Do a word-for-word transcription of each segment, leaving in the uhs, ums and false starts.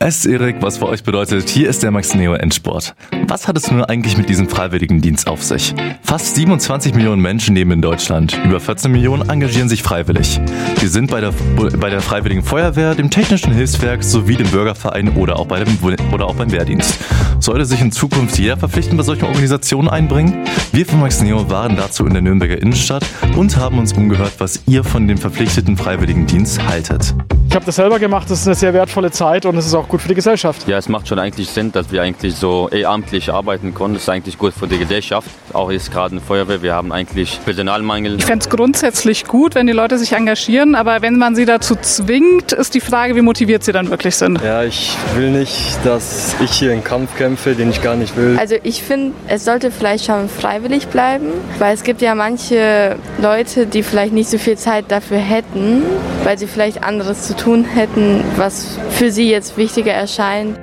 Es ist Erik, was für euch bedeutet, hier ist der Max Neo Endsport. Was hat es nun eigentlich mit diesem Freiwilligendienst auf sich? Fast siebenundzwanzig Millionen Menschen leben in Deutschland. Über vierzehn Millionen engagieren sich freiwillig. Wir sind bei der, bei der Freiwilligen Feuerwehr, dem Technischen Hilfswerk sowie dem Bürgerverein oder auch, bei dem, oder auch beim Wehrdienst. Sollte sich in Zukunft jeder verpflichtend bei solchen Organisationen einbringen? Wir von Max Neo waren dazu in der Nürnberger Innenstadt und haben uns umgehört, was ihr von dem verpflichteten Freiwilligendienst haltet. Ich habe das selber gemacht, das ist eine sehr wertvolle Zeit und es ist auch gut für die Gesellschaft. Ja, es macht schon eigentlich Sinn, dass wir eigentlich so ehrenamtlich arbeiten können. Das ist eigentlich gut für die Gesellschaft. Auch jetzt gerade eine Feuerwehr, wir haben eigentlich Personalmangel. Ich fände es grundsätzlich gut, wenn die Leute sich engagieren, aber wenn man sie dazu zwingt, ist die Frage, wie motiviert sie dann wirklich sind. Ja, ich will nicht, dass ich hier einen Kampf kämpfe, den ich gar nicht will. Also ich finde, es sollte vielleicht schon freiwillig bleiben, weil es gibt ja manche Leute, die vielleicht nicht so viel Zeit dafür hätten, weil sie vielleicht anderes zu tun hätten, was für sie jetzt wichtiger erscheint.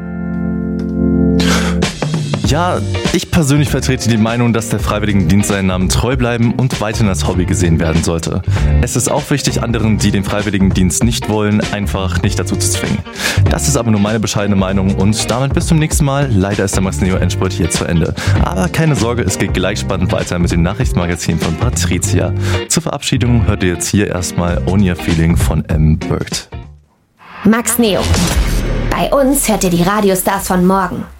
Ja, ich persönlich vertrete die Meinung, dass der Freiwilligendienst seinen Namen treu bleiben und weiterhin als Hobby gesehen werden sollte. Es ist auch wichtig, anderen, die den Freiwilligendienst nicht wollen, einfach nicht dazu zu zwingen. Das ist aber nur meine bescheidene Meinung und damit bis zum nächsten Mal. Leider ist der Max Neo Endsport hier zu Ende. Aber keine Sorge, es geht gleich spannend weiter mit dem Nachrichtenmagazin von Patricia. Zur Verabschiedung hört ihr jetzt hier erstmal Own Your Feeling von M. Bird. Max Neo. Bei uns hört ihr die Radiostars von morgen.